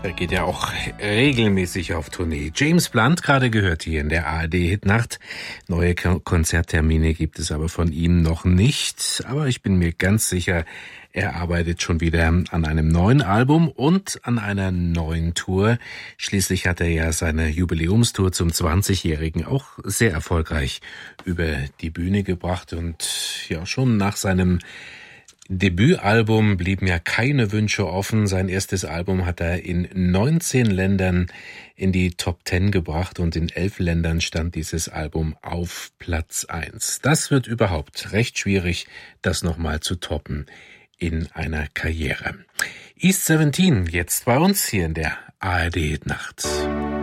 Er geht ja auch regelmäßig auf Tournee. James Blunt, gerade gehört hier in der ARD-Hitnacht. Neue Konzerttermine gibt es aber von ihm noch nicht. Aber ich bin mir ganz sicher, er arbeitet schon wieder an einem neuen Album und an einer neuen Tour. Schließlich hat er ja seine Jubiläumstour zum 20-Jährigen auch sehr erfolgreich über die Bühne gebracht. Und ja, schon nach seinem Debütalbum blieben ja keine Wünsche offen. Sein erstes Album hat er in 19 Ländern in die Top 10 gebracht und in 11 Ländern stand dieses Album auf Platz 1. Das wird überhaupt recht schwierig, das nochmal zu toppen in einer Karriere. East 17 jetzt bei uns hier in der ARD Nacht.